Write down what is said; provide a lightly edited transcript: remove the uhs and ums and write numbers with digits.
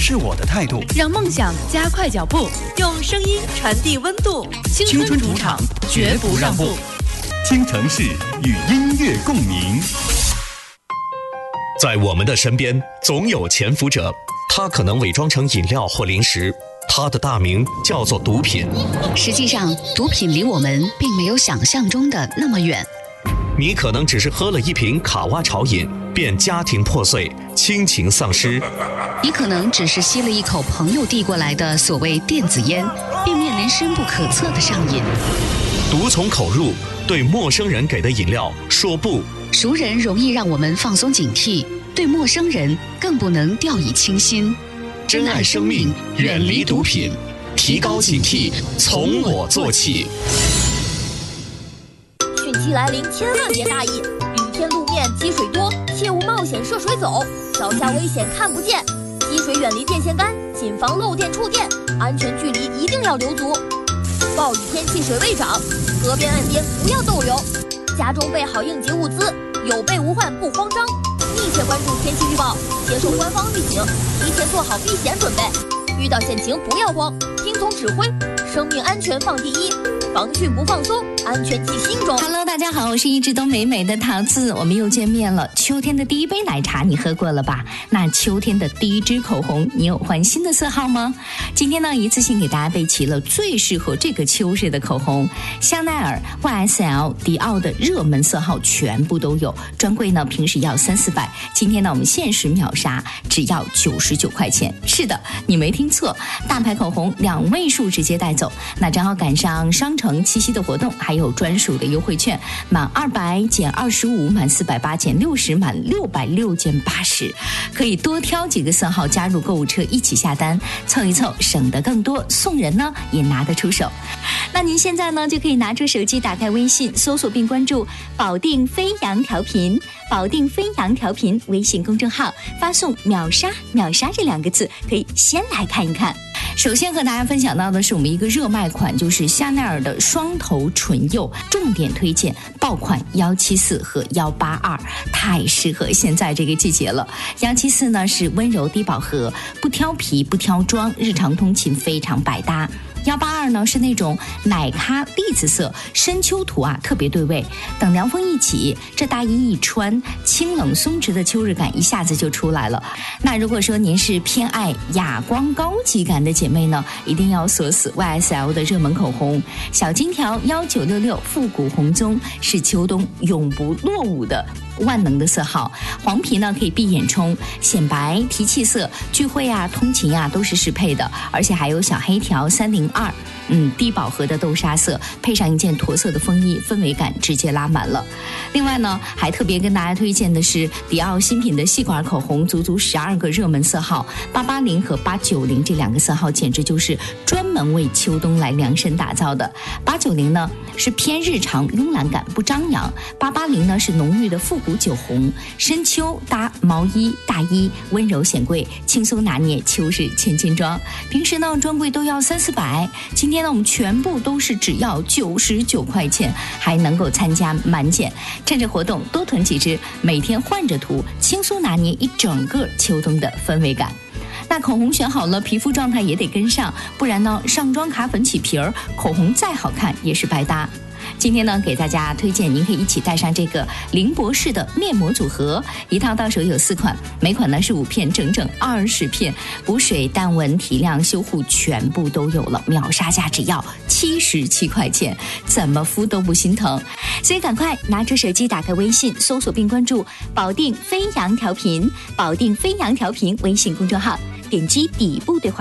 是我的态度， 让梦想加快脚步，用声音传递温度。青春主场，绝不让步。 听城市与音乐共鸣。 在我们的身边，总有潜伏者，他可能伪装成饮料或零食，他的大名叫做毒品。 实际上，毒品离我们并没有想象中的那么远。 你可能只是喝了一瓶卡哇潮饮，便家庭破碎，亲情丧失。 你可能只是吸了一口朋友递过来的所谓电子烟，便面临深不可测的上瘾。 毒从口入，对陌生人给的饮料说不。 熟人容易让我们放松警惕，对陌生人更不能掉以轻心。 珍爱生命，远离毒品，提高警惕，从我做起。 汛期来临，千万别大意。雨天路面积水多，切勿冒险涉水走。脚下危险看不见，积水远离电线杆，谨防漏电触电。安全距离一定要留足。暴雨天气水位涨，河边岸边不要逗留。家中备好应急物资，有备无患不慌张。密切关注天气预报，接受官方预警，提前做好避险准备。遇到险情不要慌，听从指挥，生命安全放第一。防汛不放松，安全记心中。 Hello， 大家好，我是一直都美美的桃子，我们又见面了。秋天的第一杯奶茶你喝过了吧？那秋天的第一支口红，你有换新的色号吗？今天呢，一次性给大家备齐了最适合这个秋日的口红，香奈儿、YSL、迪奥的热门色号全部都有，专柜呢平时要300-400，今天呢我们限时秒杀，只要99块钱。是的，你没听错，大牌口红2位数直接带走。那正好赶上商城七夕的活动，还有专属的优惠券，满200减25，满480减60，满660减80，可以多挑几个色号加入购物车一起下单，凑一凑省得更多，送人呢也拿得出手。那您现在呢就可以拿出手机，打开微信，搜索并关注保定飞扬调频，保定飞扬调频微信公众号，发送秒杀秒杀这2个字，可以先来看一看。首先和大家分享到的是我们一个热卖款，就是香奈儿的双头唇釉，重点推荐爆款174和182，太适合现在这个季节了。174呢是温柔低饱和，不挑皮不挑妆，日常通勤非常百搭。182呢是那种奶咖栗子色，深秋涂啊特别对味。等凉风一起，这大衣一穿，清冷松弛的秋日感一下子就出来了。那如果说您是偏爱哑光高级感的姐妹呢，一定要锁死 YSL 的热门口红，小金条1966复古红棕，是秋冬永不落伍的万能的色号。黄皮呢可以闭眼冲，显白提气色，聚会啊通勤啊都是适配的，而且还有小黑条302，低饱和的豆沙色，配上一件驼色的风衣，氛围感直接拉满了。另外呢，还特别跟大家推荐的是迪奥新品的细管口红，足足12个热门色号，880和890这2个色号简直就是专门为秋冬来量身打造的。890呢是偏日常慵懒感不张扬，880呢是浓郁的复古酒红，深秋搭毛衣大衣，温柔显贵，轻松拿捏秋日千金装。平时呢专柜都要300-400，今天呢我们全部都是只要99块钱，还能够参加满减。趁着活动多囤几支，每天换着涂，轻松拿捏一整个秋冬的氛围感。那口红选好了，皮肤状态也得跟上，不然呢上妆卡粉起皮儿，口红再好看也是白搭。今天呢给大家推荐，您可以一起带上这个林博士的面膜组合，一套到手有4款，每款呢是5片，整整20片，补水淡纹提亮修护全部都有了，秒杀价只要77块钱，怎么敷都不心疼。所以赶快拿出手机，打开微信，搜索并关注保定飞扬调频，保定飞扬调频微信公众号，点击底部对话